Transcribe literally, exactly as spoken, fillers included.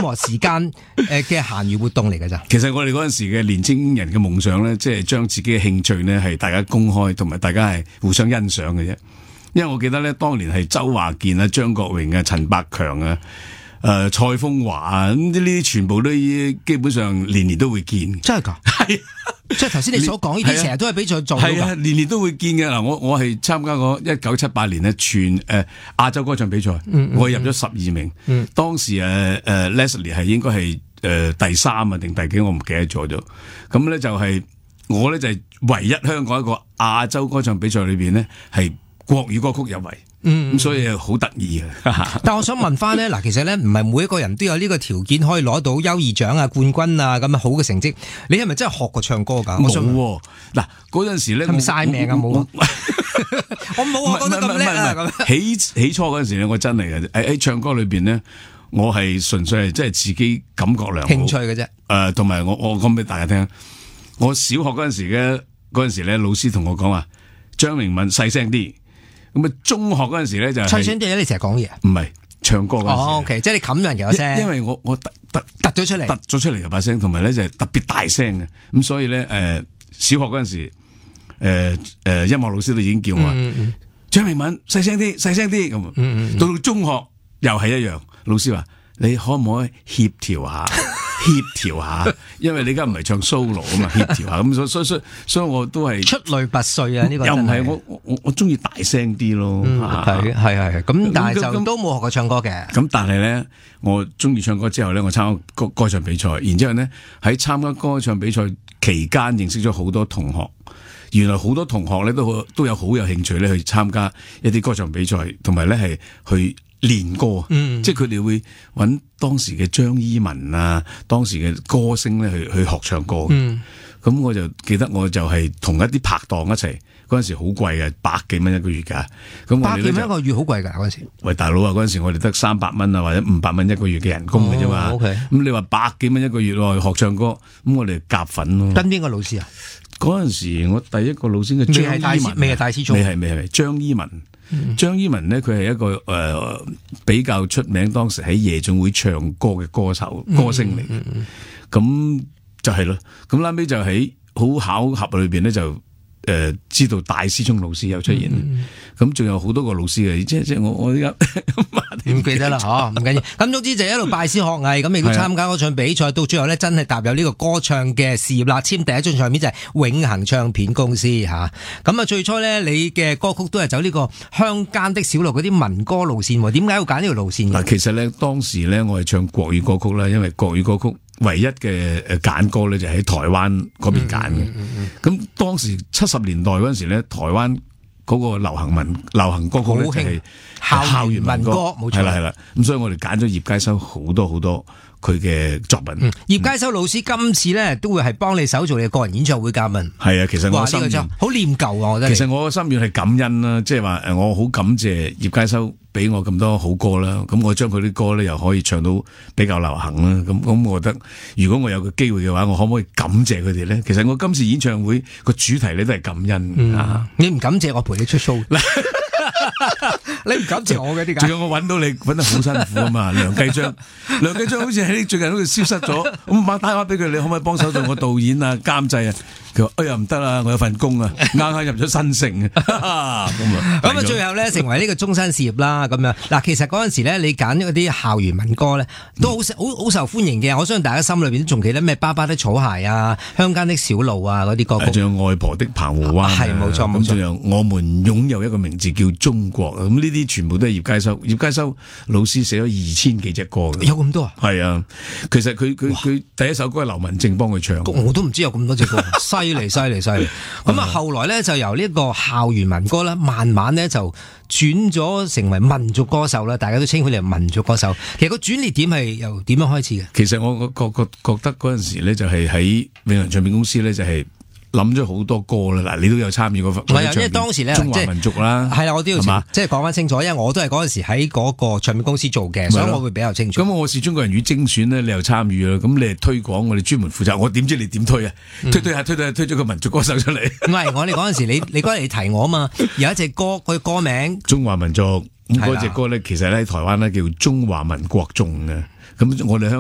樂時間誒嘅閒餘活動嚟㗎咋？ 其實我哋嗰陣時嘅年青人嘅夢想咧，即係將自己嘅興趣呢係大家公開，同埋大家係互相欣賞嘅啫。因為我記得咧，當年係周華健啊、張國榮啊、陳百強啊、誒、呃、蔡楓華啊，咁呢啲全部都基本上年年都會見。 真係㗎？係。即係頭先你所講呢啲，成日都係比賽做。 係啊，年年都會見嘅。嗱，我我係參加過一九七八年咧全誒亞、呃、洲歌唱比賽，嗯嗯、我入咗十二名。嗯、當時誒誒、呃、Leslie 係應該係誒第三啊定第幾，我唔記得咗咗。咁咧就係、是、我咧就係、是、唯一香港一個亞洲歌唱比賽裏邊咧係國語歌曲入圍。嗯，咁所以好得意啊！ 但我想問翻咧，嗱，其實咧唔係每一個人都有呢個條件可以攞到優異獎啊、冠軍啊咁樣好嘅成績。你係咪真係學過唱歌噶？ 冇喎，嗱嗰陣時咧， 係咪嘥命啊？冇，我冇學過得咁叻啊！咁起起初嗰陣時咧，我真係嘅喺喺唱歌裏邊咧，我係純粹係即係自己感覺良好， 興趣嘅啫。 誒，同埋我我講俾大家聽，我小學嗰陣時嘅嗰陣時咧，老師同我講話，張明敏細聲啲。咁啊，中學嗰陣時咧就細聲啲，你成日講嘢， 唔係唱歌嗰陣時。 哦，OK，即係你冚人嘅聲。 因為我我突突突咗出嚟， 突咗出嚟嘅把聲，同埋咧就係特別大聲嘅。咁所以咧，誒、呃，小學嗰陣時，誒、呃、誒、呃，音樂老師都已經叫我話張明敏細聲啲，細聲啲咁。嗯嗯。到到中學又係一樣，老師話你可唔可以協調下？協調下，因為你而家唔係唱 solo 啊嘛，協調下咁，所以所以所以所以我都係出類拔萃啊！呢個又唔係我我我中意大聲啲咯， 係係係咁，但係就都冇學過唱歌嘅。 咁但係咧，我中意唱歌之後咧，我參加歌歌唱比賽，然之後咧喺參加歌唱比賽期間認識咗好多同學。原來好多同學咧都都有好有興趣咧去參加一啲歌唱比賽，同埋咧係去練歌，嗯、即係佢哋會揾當時嘅張伊文啊，當時嘅歌星咧去去學唱歌。咁、嗯、我就記得我就係同一啲拍檔一齊，嗰陣時好貴嘅，百幾蚊一個月噶。咁百幾蚊一個月好貴噶嗰陣時。 喂，大佬啊，嗰陣時我哋得三百蚊啊，或者五百蚊一個月嘅人工嘅啫嘛。咁、哦 okay、你話百幾蚊一個月去學唱歌，咁我哋夾粉咯。 跟邊個老師啊？嗰陣時我第一個老師嘅張伊文， 未係大師兄， 未係未係張伊文。張伊文呢，佢係一個誒、呃、比較出名，當時喺夜總會唱歌嘅歌手、歌星嚟嘅。咁、嗯嗯、就係咯。咁後尾就喺好巧合裏邊呢，就誒、呃、知道戴思聰老師有出現。咁仲、嗯、有好多個老師嘅，即係即係我我依家唔記得啦，嗬，唔緊要。咁總之就一路拜師學藝，咁亦都參加歌唱比賽，到最後呢，真係踏入呢個歌唱嘅事業啦。簽第一張唱片就係永恆唱片公司吓。咁啊，最初呢，你嘅歌曲都係走呢個鄉間的小路嗰啲民歌路線，點解要揀呢條路線？ 嗱，其實呢，當時呢，我係唱國語歌曲啦，因為國語歌曲唯一嘅誒揀歌呢，就喺台灣嗰邊揀嘅。咁、嗯嗯嗯嗯、當時七十年代嗰陣時呢，台灣嗰個流行民流行歌曲咧就係校園民歌，冇錯，係啦係啦。咁所以我哋揀咗葉佳修好多好多佢嘅作品。嗯、葉佳修老師今次咧都會係幫你手做你嘅個人演唱會嘉賓。係啊，其實我心願好念舊啊，我覺得。其實我嘅心願係感恩啦，即係話誒，我好感謝葉佳修俾我咁多好歌啦。咁我將佢啲歌咧又可以唱到比較流行啦。咁咁，我覺得如果我有個機會嘅話，我可唔可以感謝佢哋咧？其實我今次演唱會個主題咧都係感恩。嗯啊、你唔感謝我陪你出 show？你唔感謝我嘅點解？仲有我揾到你揾得好辛苦啊嘛，梁繼章，梁繼章好似喺最近好似消失咗，咁打電話俾佢，你可唔可以幫手做我導演啊、監製啊？佢話哎呀唔得啦，我有份工啊，啱啱入咗新城啊，咁啊，咁啊，最後咧成為呢個終身事業啦，咁樣嗱，其實嗰陣時咧，你揀嗰啲校園民歌咧，都好好好受歡迎嘅。我相信大家心裏邊都仲記得咩爸爸的草鞋啊、鄉間的小路啊嗰啲歌曲，仲有外婆的澎湖灣，係冇錯冇錯，仲有我們擁有一個名字叫中國，咁呢啲全部都係葉佳修，葉佳修老師寫咗二千幾隻歌嘅，有咁多啊？係啊，其實佢佢佢第一首歌係劉文正幫佢唱，我都唔知有咁多隻歌。犀利犀利犀利！咁啊，後來咧就由呢個校園民歌啦，慢慢咧就轉咗成為民族歌手啦。大家都稱佢哋係民族歌手。其實個轉捩點係由點樣開始嘅？其實我我覺覺覺得嗰陣時咧就係喺永恆唱片公司咧就係、是。諗咗好多歌啦，嗱，你都有參與過。唔係啊，因為當時咧，中華民族啦，係啦，我都要即係講翻清楚，因為我都係嗰陣時喺嗰個唱片公司做嘅，所以我會比較清楚。咁我是中國人與精選咧，你又參與啦，咁你係推廣，我哋專門負責。我點知你點推啊？推推下推推下推咗個民族歌手出嚟。唔係，我哋嗰陣時你你嗰陣你提我啊嘛，有一隻歌，佢歌名中華民族，咁嗰隻歌咧，其實咧喺台灣咧叫中華民國頌嘅，咁我哋香。